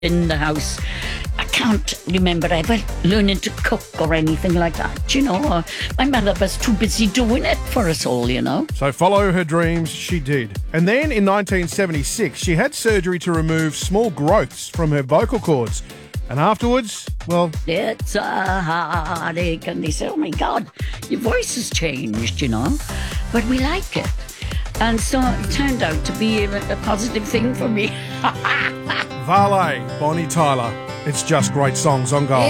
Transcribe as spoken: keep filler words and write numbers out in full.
in the house. I can't remember ever learning to cook or anything like that, you know. My mother was too busy doing it for us all, you know. So follow her dreams, she did. And then in nineteen seventy-six, she had surgery to remove small growths from her vocal cords. And afterwards, well... It's a heartache, and they say, oh my God, your voice has changed, you know. But we like it. And so it turned out to be a, a positive thing for me. Valet, Bonnie Tyler. It's just great songs on Gold.